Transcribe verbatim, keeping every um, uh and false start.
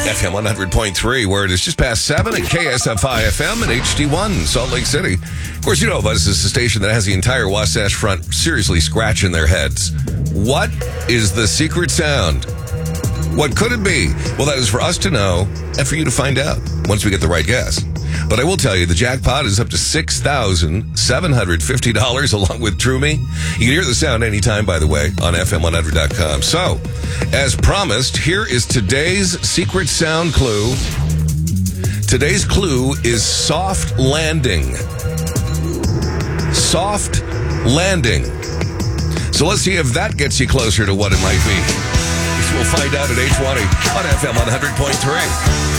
F M one hundred point three, where it is just past seven at K S F I F M and H D one, Salt Lake City. Of course, you know, Buzz is the station that has the entire Wasatch Front seriously scratching their heads. What is the secret sound? What could it be? Well, that is for us to know and for you to find out once we get the right guess. But I will tell you, the jackpot is up to six thousand seven hundred fifty dollars along with TrueMe. You can hear the sound anytime, by the way, on F M one hundred dot com. So, as promised, here is today's secret sound clue. Today's clue is soft landing. Soft landing. So let's see if that gets you closer to what it might be. We'll find out at eight twenty on F M one hundred point three.